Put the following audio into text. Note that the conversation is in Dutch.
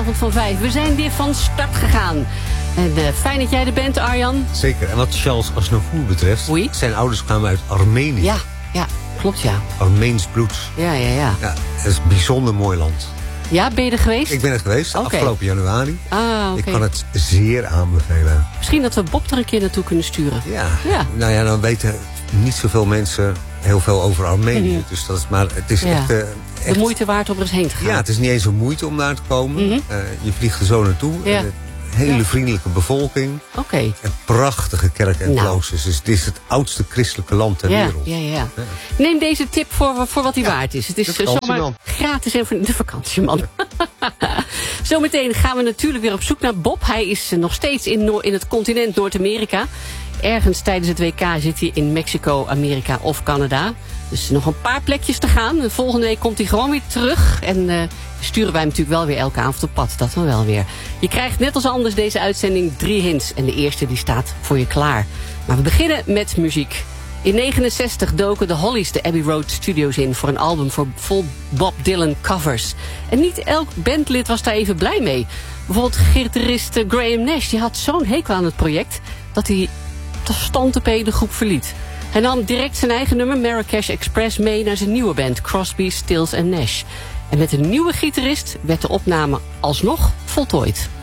zaterdagavond van 5. We zijn weer van start gegaan. En fijn dat jij er bent, Arjan. Zeker. En wat Charles Aznavour betreft... Oei. Zijn ouders kwamen uit Armenië. Ja, klopt ja. Armeens bloed. Ja. Ja, het is een bijzonder mooi land. Ja, ben je er geweest? Ik ben er geweest, afgelopen januari. Ah, oké. Ik kan het zeer aanbevelen. Misschien dat we Bob er een keer naartoe kunnen sturen. Ja. Nou ja, dan weten niet zoveel mensen heel veel over Armenië. Dus dat is, maar het is echt... De moeite waard om er eens heen te gaan. Ja, het is niet eens een moeite om daar te komen. Je vliegt er zo naartoe. Ja. Hele vriendelijke bevolking. Oké. En prachtige kerken en kloosters. Dus het is het oudste christelijke land ter wereld. Ja. Neem deze tip voor wat hij waard is. Het is zomaar gratis en voor de vakantieman. Zometeen gaan we natuurlijk weer op zoek naar Bob. Hij is nog steeds in het continent Noord-Amerika. Ergens tijdens het WK zit hij in Mexico, Amerika of Canada. Dus nog een paar plekjes te gaan. De volgende week komt hij gewoon weer terug. En sturen wij hem natuurlijk wel weer elke avond op pad. Dat dan wel weer. Je krijgt net als anders deze uitzending 3 hints. En de eerste die staat voor je klaar. Maar we beginnen met muziek. In 1969 doken de Hollies de Abbey Road Studios in... voor een album vol Bob Dylan covers. En niet elk bandlid was daar even blij mee. Bijvoorbeeld gitarist Graham Nash... die had zo'n hekel aan het project... dat hij stand-op de groep verliet. Hij nam direct zijn eigen nummer Marrakesh Express mee naar zijn nieuwe band Crosby, Stills & Nash. En met een nieuwe gitarist werd de opname alsnog voltooid.